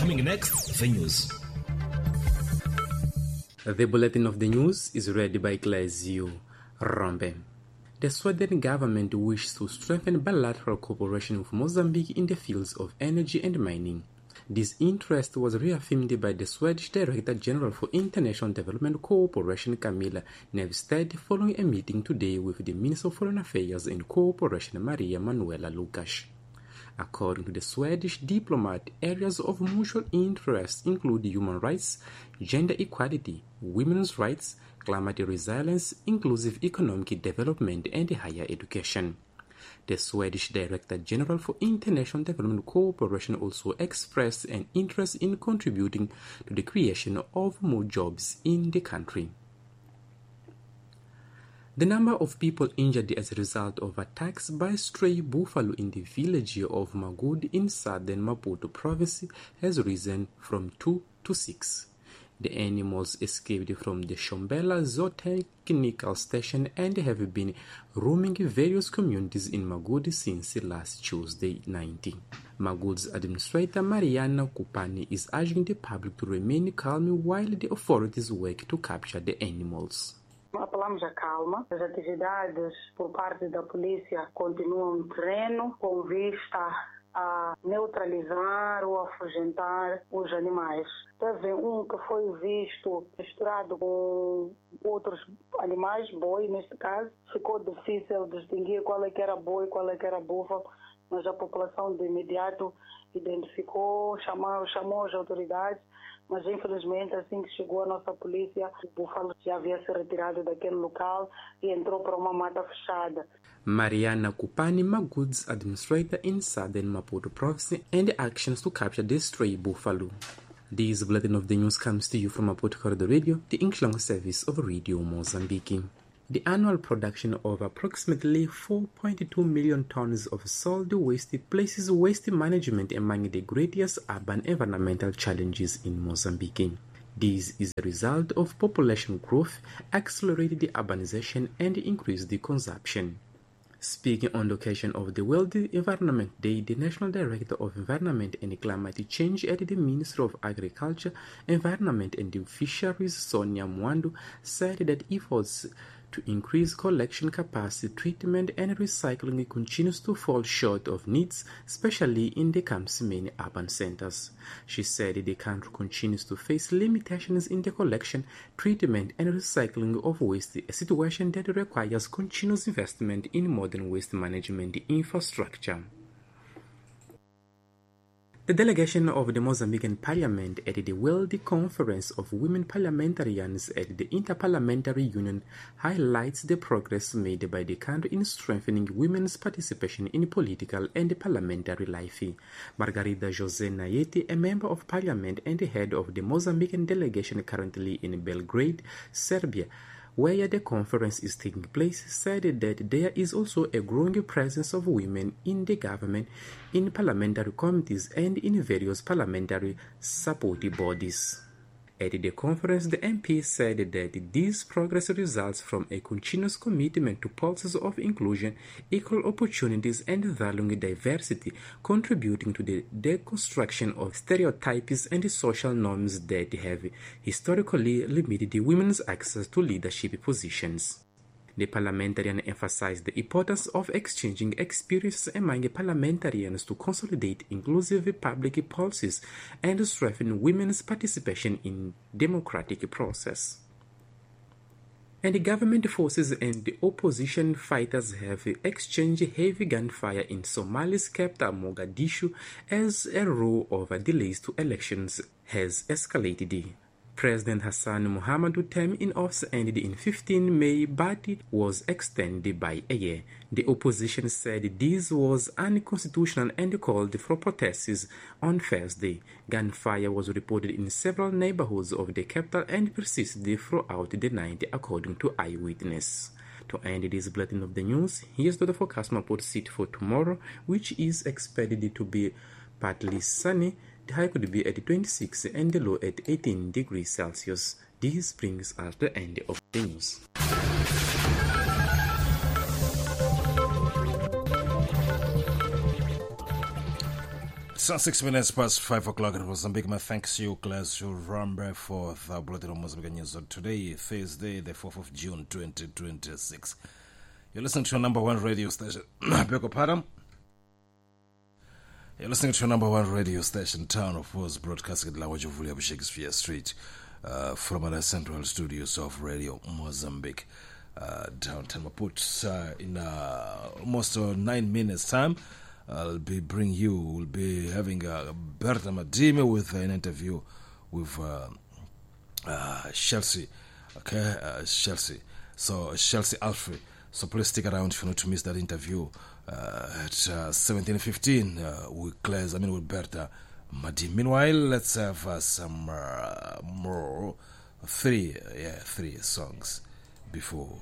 Coming next, the news. The bulletin of the news is read by Clazio Rombe. The Sweden government wishes to strengthen bilateral cooperation with Mozambique in the fields of energy and mining. This interest was reaffirmed by the Swedish Director General for International Development Cooperation, Camilla Nevsted, following a meeting today with the Minister of Foreign Affairs and Cooperation, Maria Manuela Lukas. According to the Swedish diplomat, areas of mutual interest include human rights, gender equality, women's rights, climate resilience, inclusive economic development, and higher education. The Swedish Director General for International Development Cooperation also expressed an interest in contributing to the creation of more jobs in the country. The number of people injured as a result of attacks by stray buffalo in the village of Magud in southern Maputo province has risen from 2 to 6. The animals escaped from the Shombela Zootechnical Station and have been roaming various communities in Magud since last Tuesday 19. Magud's administrator Mariana Kupani is urging the public to remain calm while the authorities work to capture the animals. Apelamos a calma. As atividades por parte da polícia continuam no terreno com vista a neutralizar ou afugentar os animais. Teve que foi visto misturado com outros animais, boi neste caso. Ficou difícil distinguir qual é que era boi e qual é que era búfalo, mas a população de imediato identificou, chamou as autoridades, mas infelizmente assim que chegou a nossa polícia, o búfalo já havia se retirado daquele local e entrou para uma mata fechada. Mariana Kupani, Magud's administrator in southern Maputo province, and actions to capture the stray buffalo. This bulletin of the news comes to you from Maputo Corridor Radio, the English language service of Radio Mozambique. The annual production of approximately 4.2 million tons of solid waste places waste management among the greatest urban environmental challenges in Mozambique. This is a result of population growth, accelerated urbanization, and increased consumption. Speaking on the occasion of the World Environment Day, the National Director of Environment and Climate Change at the Ministry of Agriculture, Environment and Fisheries, Sonia Mwandu, said that efforts to increase collection capacity, treatment and recycling continues to fall short of needs, especially in the country's many urban centers. She said the country continues to face limitations in the collection, treatment and recycling of waste, a situation that requires continuous investment in modern waste management infrastructure. The delegation of the Mozambican Parliament at the World Conference of Women Parliamentarians at the Interparliamentary Union highlights the progress made by the country in strengthening women's participation in political and parliamentary life. Margarida José Nayeti, a member of Parliament and head of the Mozambican delegation currently in Belgrade, Serbia, where the conference is taking place, said that there is also a growing presence of women in the government, in parliamentary committees, and in various parliamentary support bodies. At the conference, the MP said that this progress results from a continuous commitment to policies of inclusion, equal opportunities, and valuing diversity, contributing to the deconstruction of stereotypes and social norms that have historically limited women's access to leadership positions. The parliamentarian emphasized the importance of exchanging experiences among parliamentarians to consolidate inclusive public policies and strengthen women's participation in democratic process. And the government forces and the opposition fighters have exchanged heavy gunfire in Somalia's capital Mogadishu as a row of delays to elections has escalated. President Hassan Mohamud's term in office ended in 15 May, but it was extended by a year. The opposition said this was unconstitutional and called for protests on Thursday. Gunfire was reported in several neighborhoods of the capital and persisted throughout the night, according to eyewitnesses. To end this bulletin of the news, here's the forecast Maputo City for tomorrow, which is expected to be partly sunny. The high could be at 26 and the low at 18 degrees Celsius. This brings us to the end of the news. So 6 minutes past 5 o'clock in Mozambique. My thanks to you, Class Rambe, for the Bulletin of Mozambique News on today, Thursday, the 4th of June, 2026. You're listening to your number one radio station. Beko Padam. You're listening to your number one radio station, Town of Wars, broadcasting at Lawajo Vulia Shakespeare Street, from our central studios of Radio Mozambique, downtown Maputo. In almost 9 minutes' time, we'll be having Berta Madime with an interview with Chelsea. Okay, Chelsea. So, Chelsea Alfred. So, please stick around if you want to miss that interview. At 17:15 with Berta Madime. Meanwhile, let's have some more three songs before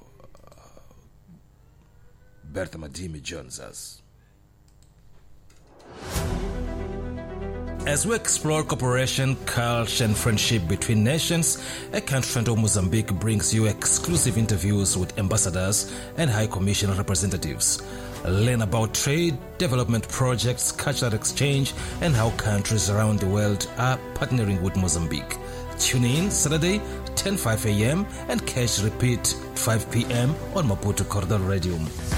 Berta Madime joins us. As we explore cooperation, culture and friendship between nations, A Country of Mozambique brings you exclusive interviews with ambassadors and High Commission representatives. Learn about trade, development projects, cultural exchange, and how countries around the world are partnering with Mozambique. Tune in Saturday, 10:05 a.m. and catch repeat 5 p.m. on Maputo Corridor Radio.